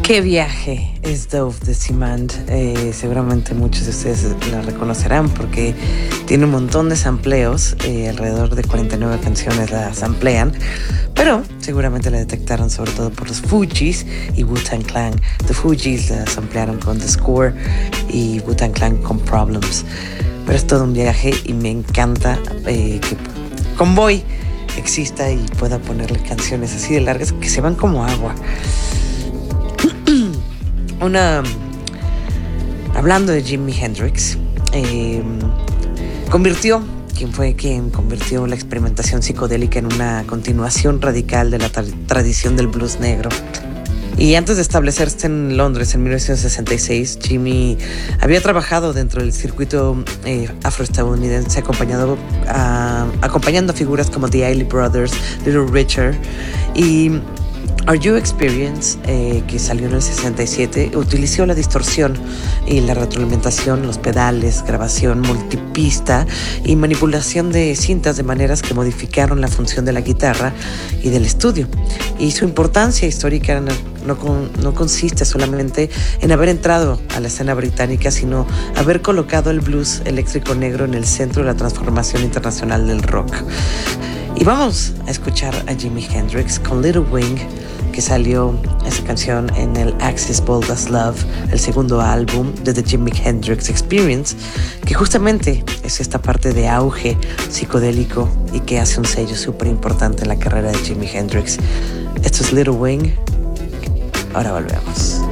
Qué viaje es Dove de Cemand. Seguramente muchos de ustedes la reconocerán porque tiene un montón de sampleos, alrededor de 49 canciones la samplean, pero seguramente la detectaron sobre todo por los Fugees y Wu-Tang Clan. The Fugees la samplearon con The Score y Wu-Tang Clan con Problems. Pero es todo un viaje y me encanta que Convoy exista y pueda ponerle canciones así de largas que se van como agua. Hablando de Jimi Hendrix, quien convirtió la experimentación psicodélica en una continuación radical de la tradición del blues negro. Y antes de establecerse en Londres en 1966, Jimi había trabajado dentro del circuito afroestadounidense acompañando a figuras como The Isley Brothers, Little Richard y Are You Experience, que salió en el 67, utilizó la distorsión y la retroalimentación, los pedales, grabación multipista y manipulación de cintas de maneras que modificaron la función de la guitarra y del estudio. Y su importancia histórica no consiste solamente en haber entrado a la escena británica, sino haber colocado el blues eléctrico negro en el centro de la transformación internacional del rock. Y vamos a escuchar a Jimi Hendrix con Little Wing, que salió esa canción en el Axis Bold as Love, el segundo álbum de The Jimi Hendrix Experience, que justamente es esta parte de auge psicodélico y que hace un sello súper importante en la carrera de Jimi Hendrix. Esto es Little Wing. Ahora volvemos.